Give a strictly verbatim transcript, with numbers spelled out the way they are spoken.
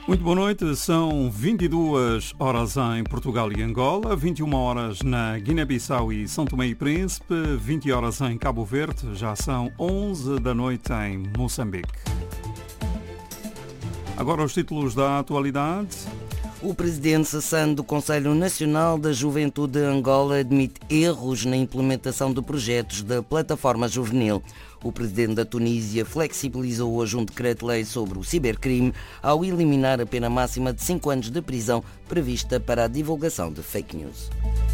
Muito boa noite, são vinte e duas horas em Portugal e Angola, vinte e uma horas na Guiné-Bissau e São Tomé e Príncipe, vinte horas em Cabo Verde, já são onze da noite em Moçambique. Agora os títulos da atualidade. O presidente cessante do Conselho Nacional da Juventude de Angola admite erros na implementação de projetos da plataforma juvenil. O presidente da Tunísia flexibilizou hoje um decreto-lei sobre o cibercrime ao eliminar a pena máxima de cinco anos de prisão prevista para a divulgação de fake news.